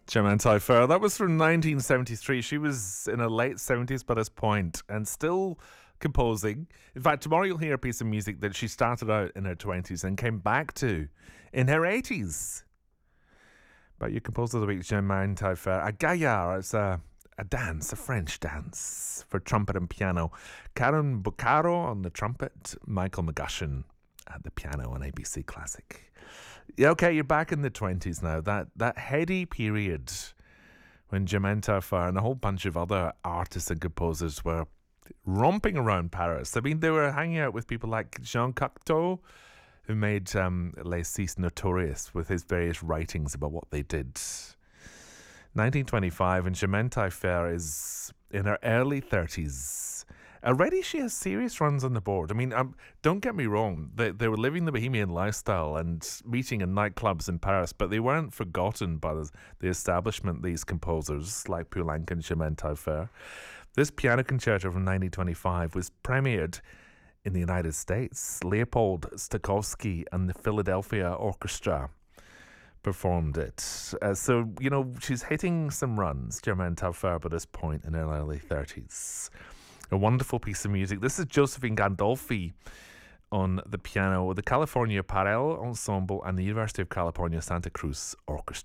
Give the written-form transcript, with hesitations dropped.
Germaine Taillefer. That was from 1973. She was in her late 70s by this point and still composing. In fact, tomorrow you'll hear a piece of music that she started out in her 20s and came back to in her 80s. But your composer of the week, Germaine Taillefer. A gaillard, it's a dance, a French dance for trumpet and piano. Karen Boccaro on the trumpet, Michael McGushan at the piano on ABC Classic. Yeah, okay, you're back in the 20s now. That heady period when Germaine Taillefer and a whole bunch of other artists and composers were romping around Paris. I mean, they were hanging out with people like Jean Cocteau, who made Les Six notorious with his various writings about what they did. 1925, and Germaine Taillefer is in her early 30s. Already she has serious runs on the board. I mean, don't get me wrong, they were living the bohemian lifestyle and meeting in nightclubs in Paris, but they weren't forgotten by the establishment, these composers like Poulenc and Germaine Taillefer. This piano concerto from 1925 was premiered in the United States. Leopold Stokowski and the Philadelphia Orchestra performed it. So, you know, she's hitting some runs, Germaine Taillefer, by this point in her early 30s. A wonderful piece of music. This is Josephine Gandolfi on the piano with the California Parel Ensemble and the University of California Santa Cruz Orchestra.